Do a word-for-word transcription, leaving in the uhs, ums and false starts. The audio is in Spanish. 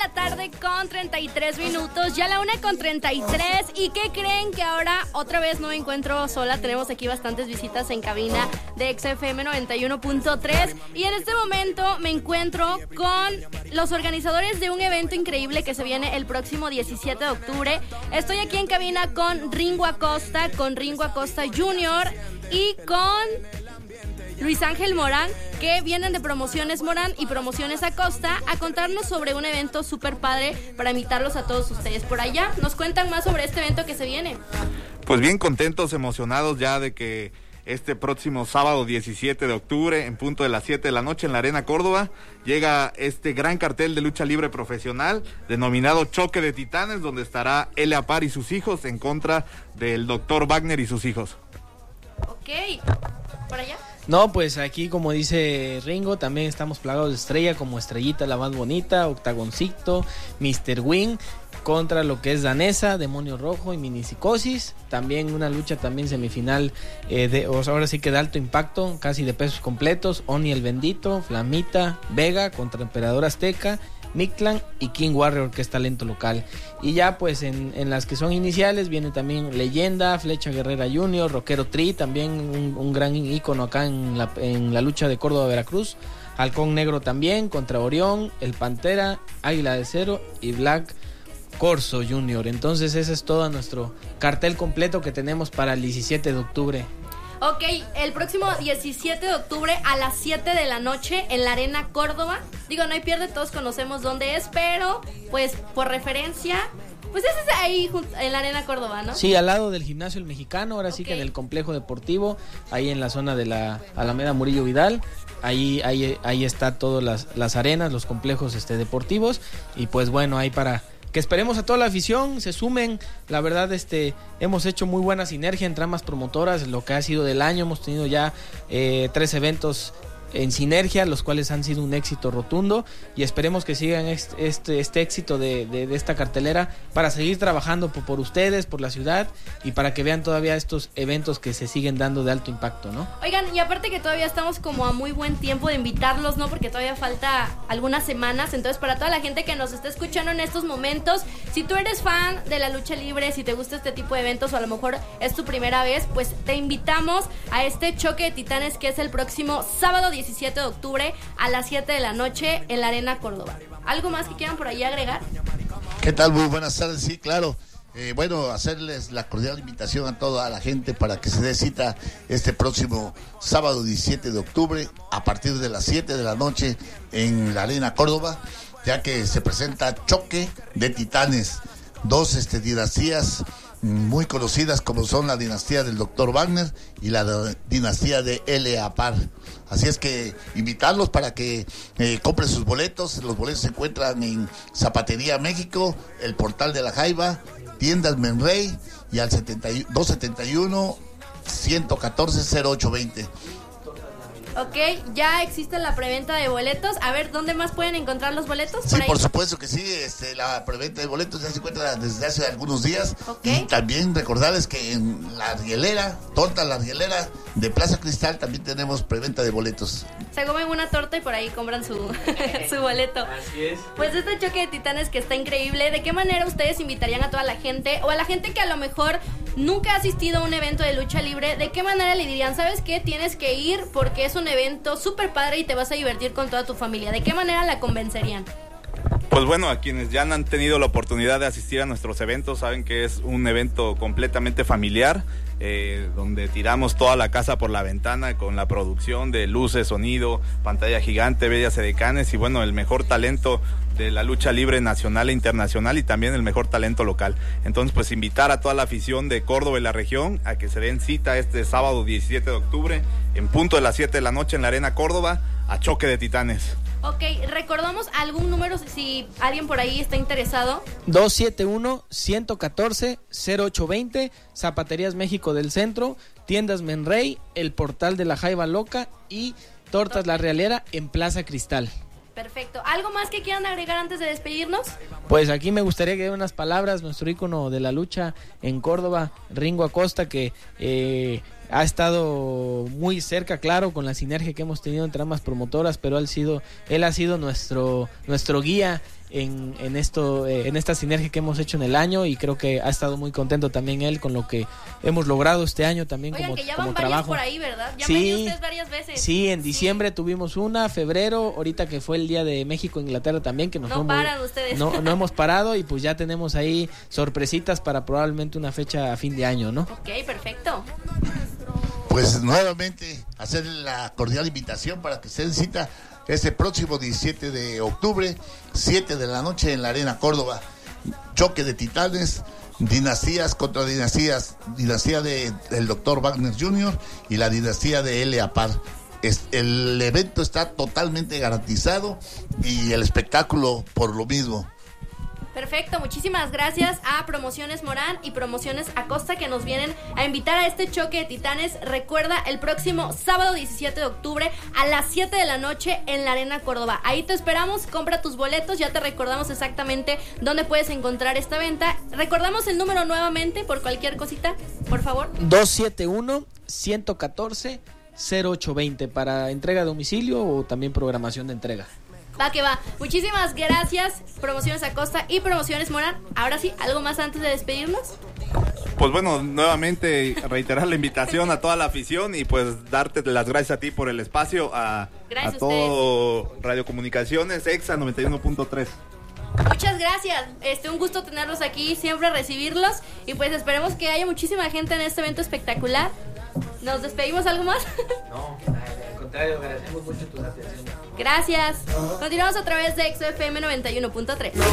la tarde con treinta y tres minutos, ya la una con treinta y tres. ¿Y qué creen? Que ahora otra vez no me encuentro sola. Tenemos aquí bastantes visitas en cabina de X F M noventa y uno punto tres. Y en este momento me encuentro con los organizadores de un evento increíble que se viene el próximo diecisiete de octubre. Estoy aquí en cabina con Ringo Acosta, con Ringo Acosta junior y con Luis Ángel Morán, que vienen de Promociones Morán y Promociones Acosta a contarnos sobre un evento súper padre para invitarlos a todos ustedes. Por allá nos cuentan más sobre este evento que se viene. Pues bien contentos, emocionados ya de que este próximo sábado diecisiete de octubre, en punto de las siete de la noche en la Arena Córdoba, llega este gran cartel de lucha libre profesional denominado Choque de Titanes, donde estará L A Parr y sus hijos en contra del doctor Wagner y sus hijos. Ok, ¿por allá? No, pues aquí, como dice Ringo, también estamos plagados de estrella, como Estrellita la más bonita, Octagoncito, mister Wing, contra lo que es Danesa, Demonio Rojo y Minipsicosis. También una lucha también semifinal, eh, de, o sea, ahora sí que de alto impacto, casi de pesos completos. Oni el Bendito, Flamita, Vega contra Emperador Azteca, Mictlan y King Warrior, que es talento local. Y ya pues en, en las que son iniciales viene también Leyenda, Flecha Guerrera Junior, Rockero Tri, también un, un gran ícono acá en la, en la lucha de Córdoba Veracruz. Halcón Negro también contra Orión, El Pantera, Águila de Cero y Black Corso Junior. Entonces ese es todo nuestro cartel completo que tenemos para el diecisiete de octubre. Ok, el próximo diecisiete de octubre a las siete de la noche en la Arena Córdoba. Digo, no hay pierde, todos conocemos dónde es, pero pues por referencia, pues ese es ahí en la Arena Córdoba, ¿no? Sí, al lado del Gimnasio El Mexicano, ahora sí Ok. que en el complejo deportivo, ahí en la zona de la Alameda Murillo Vidal. Ahí, ahí, ahí está todas las, las arenas, los complejos este, deportivos. Y pues bueno, ahí para que esperemos a toda la afición, se sumen. La verdad, este, hemos hecho muy buena sinergia entre ambas promotoras, lo que ha sido del año. Hemos tenido ya eh, tres eventos en sinergia, los cuales han sido un éxito rotundo, y esperemos que sigan este, este, este éxito de, de, de esta cartelera para seguir trabajando por, por ustedes, por la ciudad, y para que vean todavía estos eventos que se siguen dando de alto impacto, ¿no? Oigan, y aparte que todavía estamos como a muy buen tiempo de invitarlos, ¿no? Porque todavía falta algunas semanas. Entonces, para toda la gente que nos está escuchando en estos momentos, si tú eres fan de la lucha libre, si te gusta este tipo de eventos, o a lo mejor es tu primera vez, pues te invitamos a este Choque de Titanes, que es el próximo sábado diecisiete de octubre a las siete de la noche en la Arena Córdoba. ¿Algo más que quieran por ahí agregar? ¿Qué tal? Muy buenas tardes, sí, claro. Eh, bueno, hacerles la cordial invitación a toda la gente para que se dé cita este próximo sábado diecisiete de octubre a partir de las siete de la noche en la Arena Córdoba, ya que se presenta Choque de Titanes, dos este, dinastías muy conocidas como son la dinastía del doctor Wagner y la de, dinastía de L A Parr. Así es que invitarlos para que eh, compren sus boletos. Los boletos se encuentran en Zapatería México, el Portal de la Jaiba, Tiendas Menrey y al dos setenta y uno, ciento catorce, cero ocho veinte. Ok, ya existe la preventa de boletos. A ver, ¿dónde más pueden encontrar los boletos? Sí, ¿Por ahí? por supuesto que sí. Este, la preventa de boletos ya se encuentra desde hace algunos días. Okay. Y también recordarles que en la Arrielera, Torta La Arrielera de Plaza Cristal, también tenemos preventa de boletos. Se comen una torta y por ahí compran su, su boleto. Así es. Pues este Choque de Titanes que está increíble. ¿De qué manera ustedes invitarían a toda la gente, o a la gente que a lo mejor nunca ha asistido a un evento de lucha libre? ¿De qué manera le dirían, sabes qué, tienes que ir porque es un evento súper padre y te vas a divertir con toda tu familia? ¿De qué manera la convencerían? Pues bueno, a quienes ya han tenido la oportunidad de asistir a nuestros eventos saben que es un evento completamente familiar, eh, donde tiramos toda la casa por la ventana con la producción de luces, sonido, pantalla gigante, bellas edecanes y bueno, el mejor talento de la lucha libre nacional e internacional y también el mejor talento local. Entonces, pues invitar a toda la afición de Córdoba y la región a que se den cita este sábado diecisiete de octubre en punto de las siete de la noche en la Arena Córdoba a Choque de Titanes. Ok, recordamos algún número si alguien por ahí está interesado. dos siete uno, ciento catorce, cero ocho veinte, Zapaterías México del Centro, Tiendas Menrey, el Portal de la Jaiba Loca y Tortas La Realera en Plaza Cristal. Perfecto. ¿Algo más que quieran agregar antes de despedirnos? Pues aquí me gustaría que dé unas palabras nuestro ícono de la lucha en Córdoba, Ringo Acosta, que eh, ha estado muy cerca, claro, con la sinergia que hemos tenido entre ambas promotoras, pero él, sido, él ha sido nuestro, nuestro guía en, en, esto, eh, en esta sinergia que hemos hecho en el año, y creo que ha estado muy contento también él con lo que hemos logrado este año también. Oigan, como, que ya como van varias trabajo. por ahí, ¿verdad? Ya Sí, han venido ustedes varias veces. Sí, en diciembre sí. tuvimos una, febrero, ahorita que fue el día de México, Inglaterra también, que nos no fue paran muy, ustedes. No, no hemos parado, y pues ya tenemos ahí sorpresitas para probablemente una fecha a fin de año, ¿no? Ok, perfecto. Pues nuevamente hacer la cordial invitación para que se den cita este próximo diecisiete de octubre, siete de la noche en la Arena Córdoba. Choque de titanes, dinastías contra dinastías, dinastía de, del doctor Wagner junior y la dinastía de L A Par. Es, el evento está totalmente garantizado y el espectáculo por lo mismo. Perfecto, muchísimas gracias a Promociones Morán y Promociones Acosta, que nos vienen a invitar a este choque de titanes. Recuerda, el próximo sábado diecisiete de octubre a las siete de la noche en la Arena Córdoba. Ahí te esperamos, compra tus boletos, ya te recordamos exactamente dónde puedes encontrar esta venta. Recordamos el número nuevamente por cualquier cosita, por favor. dos siete uno, uno uno cuatro, cero ocho dos cero para entrega a domicilio o también programación de entrega. Va que va. Muchísimas gracias, Promociones Acosta y Promociones Morán. Ahora sí, ¿algo más antes de despedirnos? Pues bueno, nuevamente reiterar la invitación a toda la afición y pues darte las gracias a ti por el espacio, a, Gracias a a todo Radiocomunicaciones, Exa noventa y uno punto tres. Muchas gracias, este, un gusto tenerlos aquí, siempre recibirlos, y pues esperemos que haya muchísima gente en este evento espectacular. ¿Nos despedimos? ¿Algo más? No, al contrario, agradecemos mucho tu atención. Gracias. Continuamos a través de X F M noventa y uno punto tres.